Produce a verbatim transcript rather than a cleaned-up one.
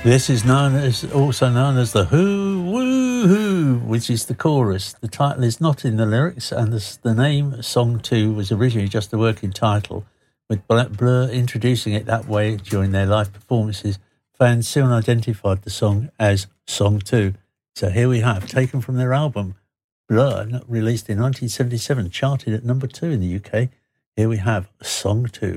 This is known as also known as the Who Woo Hoo, which is the chorus. The title is not in the lyrics, and the, the name Song Two was originally just a working title, with Blur introducing it that way during their live performances. Fans soon identified the song as Song Two. So here we have, taken from their album Blur, released in nineteen seventy-seven, charted at number two in the U K. Here we have Song Two.